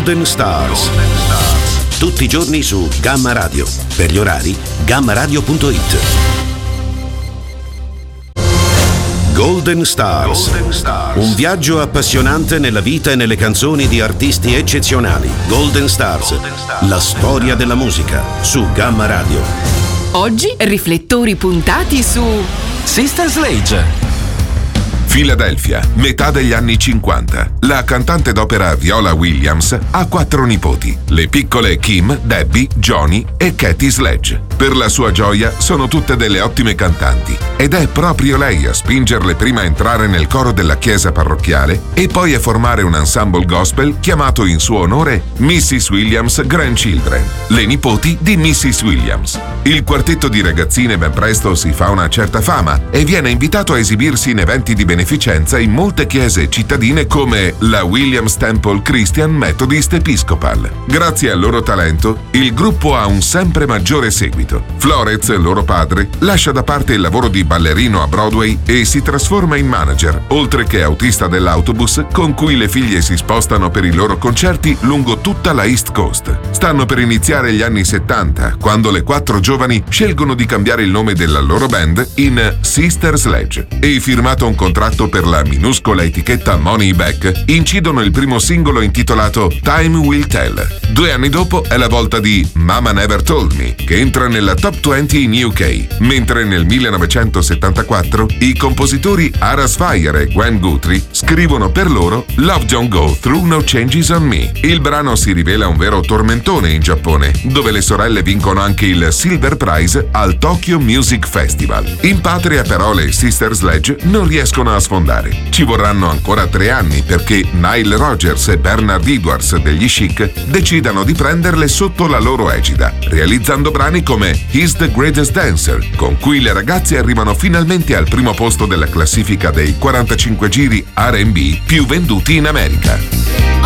Golden Stars. Tutti i giorni su Gamma Radio. Per gli orari, gammaradio.it. Golden Stars. Un viaggio appassionante nella vita e nelle canzoni di artisti eccezionali. Golden Stars. La storia della musica su Gamma Radio. Oggi riflettori puntati su Sister Sledge. Philadelphia, metà degli anni 50. La cantante d'opera Viola Williams ha 4 nipoti, le piccole Kim, Debbie, Johnny e Katie Sledge. Per la sua gioia sono tutte delle ottime cantanti ed è proprio lei a spingerle prima a entrare nel coro della chiesa parrocchiale e poi a formare un ensemble gospel chiamato in suo onore Mrs. Williams Grandchildren, le nipoti di Mrs. Williams. Il quartetto di ragazzine ben presto si fa una certa fama e viene invitato a esibirsi in eventi di beneficenza in molte chiese cittadine come la Williams Temple Christian Methodist Episcopal. Grazie al loro talento, il gruppo ha un sempre maggiore seguito. Florez, loro padre, lascia da parte il lavoro di ballerino a Broadway e si trasforma in manager, oltre che autista dell'autobus con cui le figlie si spostano per i loro concerti lungo tutta la East Coast. Stanno per iniziare gli anni 70, quando le 4 giovani scelgono di cambiare il nome della loro band in Sister Sledge e, firmato un contratto per la minuscola etichetta Money Back, incidono il primo singolo intitolato Time Will Tell. 2 anni dopo è la volta di Mama Never Told Me, che entra nella top 20 in UK, mentre nel 1974 i compositori Aras Fire e Gwen Guthrie scrivono per loro Love Don't Go Through No Changes on Me. Il brano si rivela un vero tormentone in Giappone, dove le sorelle vincono anche il Silver Prize al Tokyo Music Festival. In patria però le Sister Sledge non riescono a sfondare. Ci vorranno ancora 3 anni perché Nile Rodgers e Bernard Edwards degli Chic decidano di prenderle sotto la loro egida, realizzando brani come He's the Greatest Dancer, con cui le ragazze arrivano finalmente al primo posto della classifica dei 45 giri R&B più venduti in America.